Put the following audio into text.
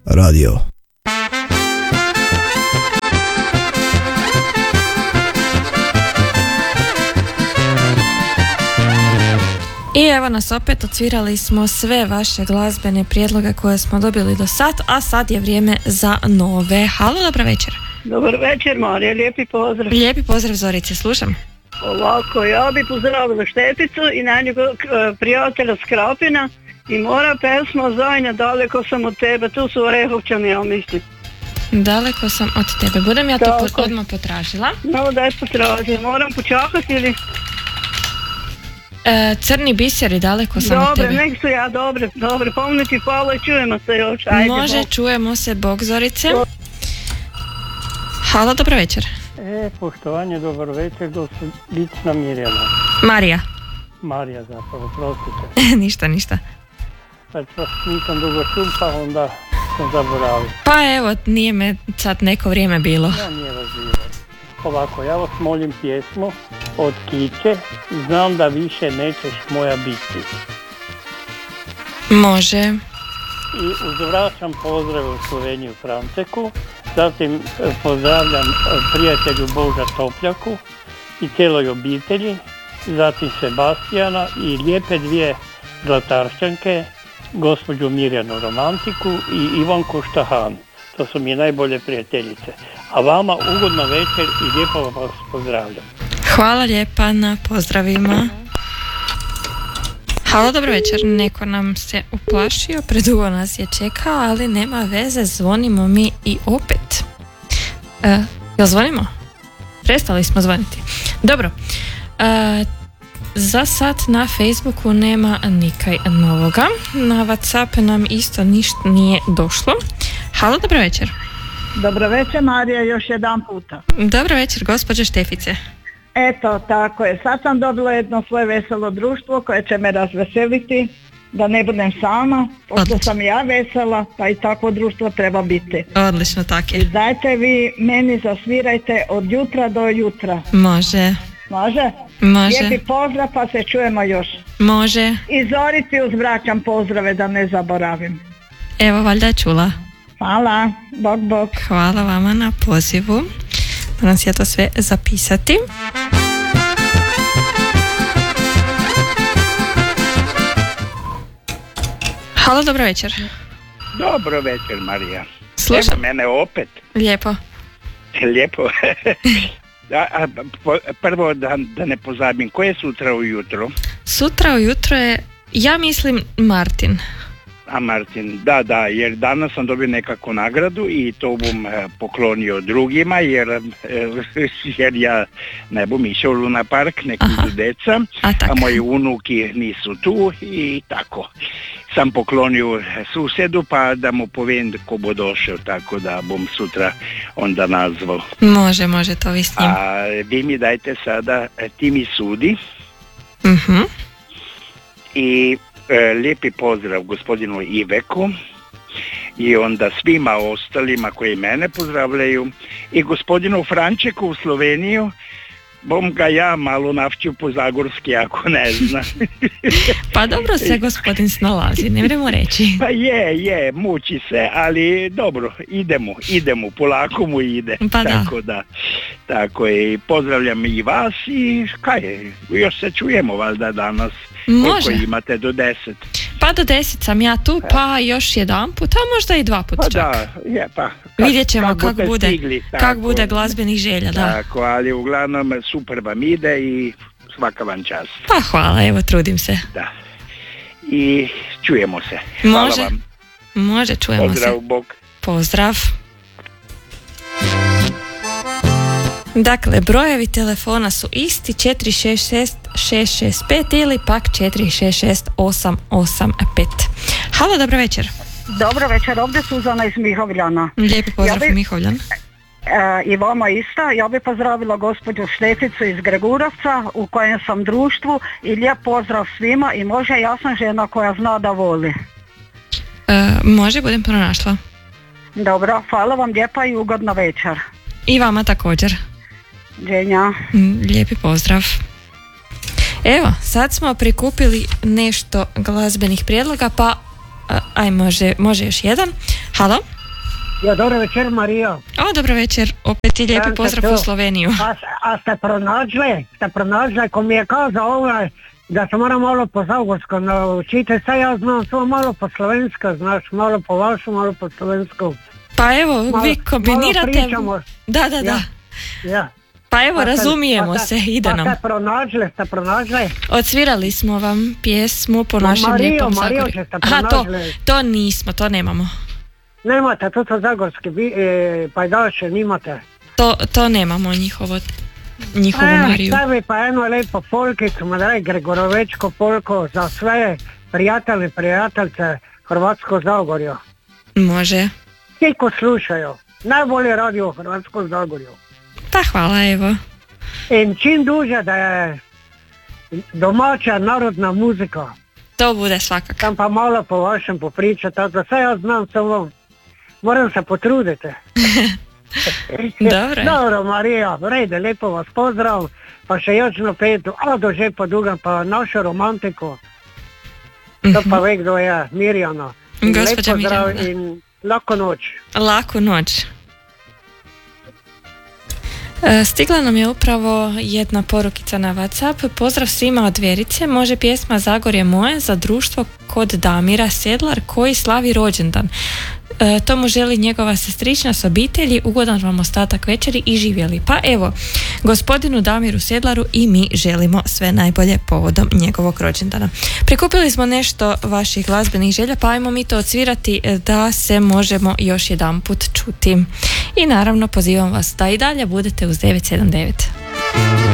radio. I evo nas opet, odsvirali smo sve vaše glazbene prijedloge koje smo dobili do sad, a sad je vrijeme za nove. Halo, dobro večer. Dobar večer, Marija, lijepi pozdrav. Lijepi pozdrav, Zorice, slušam. Ovako, ja bi pozdravila Šteficu i njegovog prijatelja Skrapina i mora pesma Zajna, daleko sam od tebe, tu su Orehovčani, ja mislim. Daleko sam od tebe, budem ja to odmah potražila. No, daj potražila, moram počakati ili... Crni biseri, daleko sam od tebe. Dobre, nek su ja, dobre, pomniti, hvala i čujemo se još. Ajde, može, bok. Čujemo se, bok, Zorice. Halo, dobro večer. Poštovanje, dobar večer, lična Mirjana. Marija zapravo, prostite. Ništa. Sad nisam dugo čul, pa onda sam zaboravio. Pa evo, nije me sad neko vrijeme bilo. Ja, nije vas bilo. Ovako, ja vas molim pjesmu od Kiće, znam da više nećeš moja biti. Može. I uzvraćam pozdrav u Sloveniju Franceku, zatim pozdravljam prijatelju Boža Topljaku i cijeloj obitelji, zatim Sebastijana i lijepe dvije zlataršćanke, gospođu Mirjanu Romantiku i Ivanku Štahan. To su mi najbolje prijateljice. A vama ugodna večer i lijepo vas pozdravljam. Hvala lijepa na pozdravima. Halo, dobro večer. Neko nam se uplašio, predugo nas je čekao, ali nema veze, zvonimo mi i opet. Jel zvonimo? Prestali smo zvoniti. Dobro. Za sad na Facebooku nema nikaj novoga. Na WhatsApp nam isto ništa nije došlo. Halo, dobro večer. Dobro večer, Marija, još jedan puta. Dobro večer, gospođo Štefice. Eto, tako je. Sad sam dobila jedno svoje veselo društvo koje će me razveseliti, da ne budem sama, pošto sam ja vesela, pa i takvo društvo treba biti. Odlično, tako je. I dajte vi meni zasvirajte od jutra do jutra. Može. Može? Može. Lijepi pozdrav, pa se čujemo još. Može. I Zorici uzvraćam pozdrave, da ne zaboravim. Evo, valjda čula. Hvala, bok. Hvala vama na pozivu. Moram si ja to sve zapisati. Halo, dobro večer. Dobro večer, Marija. Slušam. Evo mene opet. Lijepo. Prvo da ne pozabim, koje je sutra ujutro? Sutra ujutro je, ja mislim, Martin. A Martin, da, jer danas sam dobio nekakvu nagradu i to bom poklonio drugima, jer ja ne bom išao u Luna Park, neki su deca, a moji unuki nisu tu i tako. Sam poklonio susjedu, pa da mu povem ko bo došao, tako da bom sutra onda nazvao. Može to vi s njim. A vi mi dajte sada, ti mi sudi. I lijepi pozdrav gospodinu Iveku i onda svima ostalima koji mene pozdravljaju i gospodinu Frančeku u Sloveniju. Bom ga ja malo navčio po zagorski, ako ne zna. Pa dobro se gospodin snalazi, ne vremo reći. Pa je, muči se, ali dobro, idemo, polako mu ide. Pa tako da. Tako je, pozdravljam i vas i još se čujemo valjda danas. Može. Koliko imate do 10? Pa do 10 sam ja tu, pa još jedan put, a možda i 2 puta čak. Da, vidjet ćemo kak bude glazbenih želja, da. Tako, ali uglavnom super vam ide i svaka vam čast. Pa hvala, evo trudim se. Da. I čujemo se. Hvala vam. Može, čujemo Pozdrav, se. Bog. Pozdrav. Dakle, brojevi telefona su isti, 466 665 ili pak 466 885. Halo, dobro večer. Dobro večer, ovdje Suzana iz Mihovljana. Lijepi pozdrav Mihovljan. I vama isto, ja bih pozdravila gospođu Šteficu iz Gregurovca u kojem sam društvu i lijep pozdrav svima i može, ja sam žena koja zna da voli. Može, budem pronašla. Dobro, hvala vam lijepa i ugodna večer. I vama također. Dženja. Lijepi pozdrav. Evo, sad smo prikupili nešto glazbenih prijedloga, pa aj može još jedan. Halo? Ja, dobro večer, Marijo. Dobro večer, opet i lijepi pozdrav u Sloveniju. A ste pronađli, ko mi je kazao da se moram malo po zagorsko naučiti, sad ja znam samo malo po slovensko, znaš, malo po vašu, malo po slovenskom. Pa evo, vi kombinirate... Malo pričamo. Da. Ja. Pa evo, razumijemo se, ide nam. Ste pronađli? Odsvirali smo vam pjesmu po našem lijepom Zagorju. Aha, to nismo, to nemamo. Nemate, to su zagorski pajdaše, nimate. To nemamo njihovu Mariju. Stavi pa jednu lepo polkicu, madaj Gregorovečko polko za sve prijateljice Hrvatsko Zagorju. Može. Ti ko slušaju, najbolje radio Hrvatsko Zagorju. Pa hvala, evo. I čim duže da je domaća narodna muzika. To bude svakako. Tam pa malo po vašem popričati, tako da sve ja znam samo, moram se potruditi. Dobro, Marija, vrede, lepo vas pozdrav, pa še još na petu, do že pa duga, pa našo romantiko. To pa ve kdo je, Mirjana. Gospođa Mirjana. In lako noć. Laku noć. Stigla nam je upravo jedna porukica na WhatsApp. Pozdrav svima od Verice. Može pjesma Zagorje moje za društvo kod Damira Sedlar koji slavi rođendan. To mu želi njegova sestrična s obitelji. Ugodan vam ostatak večeri i živjeli. Pa evo, gospodinu Damiru Sedlaru i mi želimo sve najbolje povodom njegovog rođendana. Prikupili smo nešto vaših glazbenih želja, pa ajmo mi to odsvirati da se možemo još jedanput čuti. I naravno pozivam vas da i dalje budete uz 979.